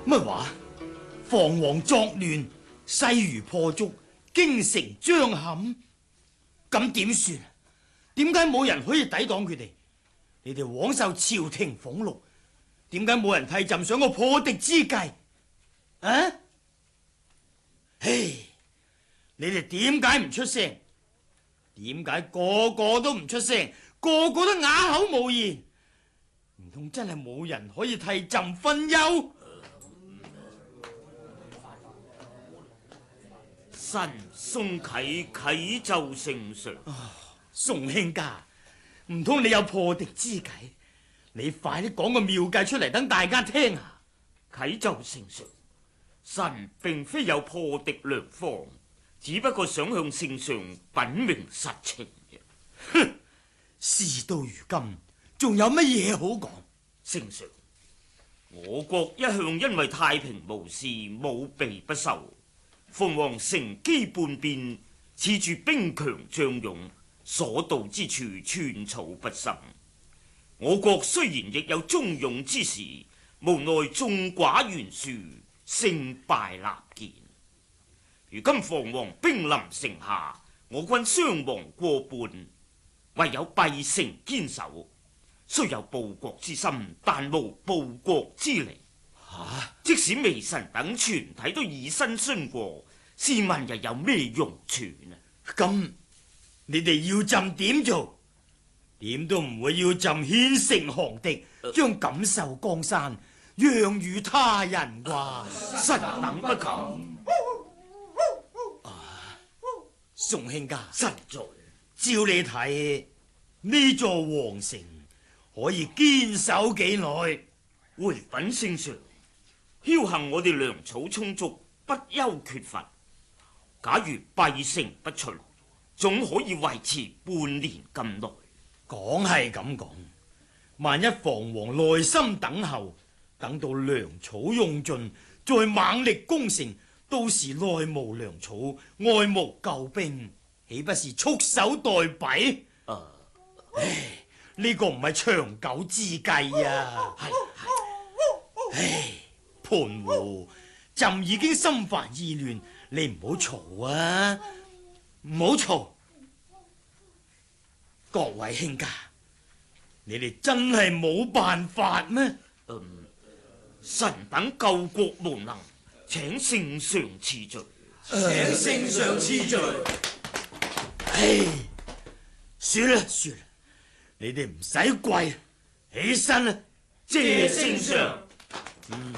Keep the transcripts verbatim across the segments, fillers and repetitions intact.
乜話？房王作亂，西夷破竹，京城將陷，咁點算？點解冇人可以抵擋佢哋？你哋枉受朝廷俸祿，點解冇人替朕想個破敵之計？啊？嘿，你哋點解唔出聲？點解個個都唔出聲？個個都啞口無言？唔通真係冇人可以替朕分憂？ 臣宋啟啟奏聖上。 宋卿家，唔通你有破敵之計？你快啲講個妙計出嚟，等大家聽下。 啟奏聖上，臣並非有破敵良方，只不過想向聖上稟明實情嘅。 哼，事到如今，仲有乜嘢好講？ 聖上，我國一向因為太平無事，武備不受，鳳凰乘機叛變，恃住兵強將勇，所到之處寸草不生。我國雖然亦有忠勇之士，無奈眾寡懸殊，勝敗立見。如今房王兵臨城下，我軍傷亡過半，唯有閉城堅守。雖有報國之心，但無報國之力。 啊、 即使微臣等全體都以身殉過，試問又有咩用處呢？ 咁你哋要朕點做？點都唔會要朕獻城降敵，將錦繡江山讓與他人啩？ 臣等不敢。 啊，宋卿家， 實在照你睇，呢座皇城可以堅守幾耐？ 回稟聖上，僥幸我哋糧草充足，不憂缺乏。假如閉城不出，總可以維持半年咁耐。 講係咁講，萬一房王耐心等候，等到糧草用盡，再猛力攻城，到時內無糧草，外無救兵，豈不是束手待斃？ 啊， 唉，呢個唔係長久之計啊！係係，唉，盤湖，朕已經心煩意亂，你唔好嘈啊，唔好嘈。各位卿家，你哋真係冇辦法咩？ 嗯，臣等救國無能，請聖上賜罪。 請聖上賜罪。唉，算啦算啦，你哋唔使跪，起身啦。 謝聖上。 嗯，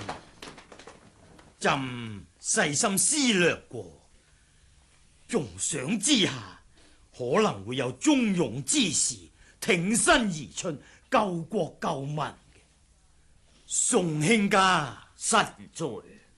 朕細心思量過，重賞之下，可能會有忠勇之士挺身而出，救國救民嘅。宋卿家， 實在。